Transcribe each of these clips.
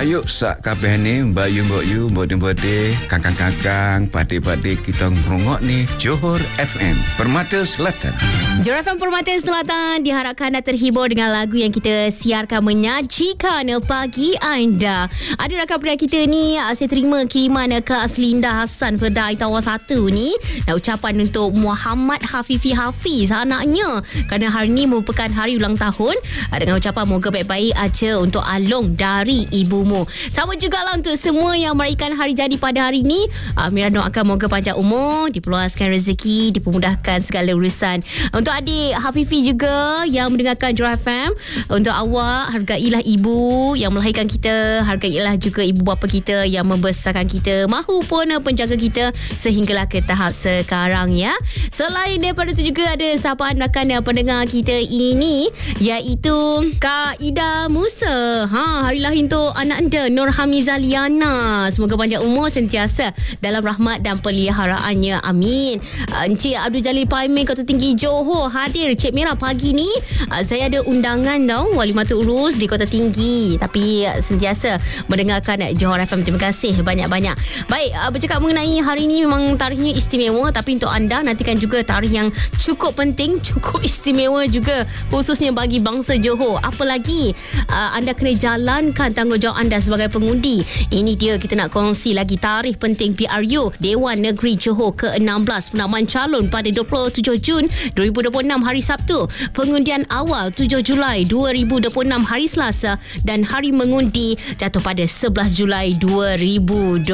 Ayuk sak kabeh ni Bayu mbok yu bode-bode kakang-kakang pade-pade kita ngerungok ni Johor FM Permata Selatan. Johor FM Permata Selatan diharapkan anda terhibur dengan lagu yang kita siarkan menyajikan pagi anda. Ada rakan pria kita ni, saya terima kiriman Kak Aslinda Hassan Fedai Tawar 1 ni. Ucapan untuk Muhammad Hafifi Hafiz anaknya, kerana hari ni merupakan hari ulang tahun. Dengan ucapan moga baik-baik aja untuk Along dari ibumu. Sama jugalah untuk semua yang meraihkan hari jadi pada hari ni. Mira doakan moga panjang umur, diperluaskan rezeki, dipermudahkan segala urusan. Untuk adik Hafifi juga yang mendengarkan Johor FM, untuk awak, hargailah ibu yang melahirkan kita, hargailah juga ibu bapa kita yang membesarkan kita, mahupun penjaga kita sehinggalah ke tahap sekarang ya. Selain daripada itu juga ada sapaan rakan pendengar kita ini, iaitu Kak Ida Musa. Hari lahir untuk anak anda Nur Hamizah Liana. Semoga panjang umur sentiasa dalam rahmat dan peliharaannya. Amin. Encik Abdul Jalil Paimin Kota Tinggi Johor hadir Cik Mira pagi ni. Saya ada undangan tau, Wali Mata Urus di Kota Tinggi, tapi sentiasa mendengarkan Johor FM. Terima kasih banyak-banyak. Baik, bercakap mengenai hari ni, memang tarikhnya istimewa, tapi untuk anda nantikan juga tarikh yang cukup penting, cukup istimewa juga, khususnya bagi bangsa Johor. Apa lagi, anda kena jalankan tanggungjawab anda sebagai pengundi. Ini dia, kita nak kongsi lagi tarikh penting PRU Dewan Negeri Johor ke-16. Penamaan calon pada 27 Jun 2026 hari Sabtu, pengundian awal 7 Julai 2026 hari Selasa, dan hari mengundi jatuh pada 11 Julai 2026.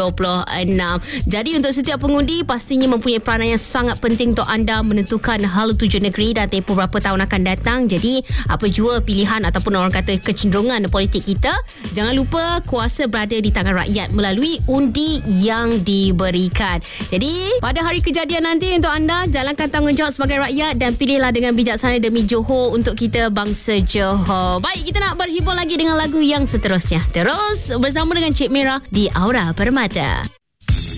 Jadi untuk setiap pengundi pastinya mempunyai peranan yang sangat penting untuk anda menentukan hal tuju negeri dan tempoh berapa tahun akan datang. Jadi apa jua pilihan ataupun orang kata kecenderungan politik kita, jangan lupa kuasa berada di tangan rakyat melalui undi yang diberikan. Jadi pada hari kejadian nanti, untuk anda jalankan tanggungjawab sebagai rakyat dan pilihlah dengan bijaksana demi Johor, untuk kita bangsa Johor. Baik, kita nak berhibur lagi dengan lagu yang seterusnya. Terus bersama dengan Cik Mira di Aura Permata.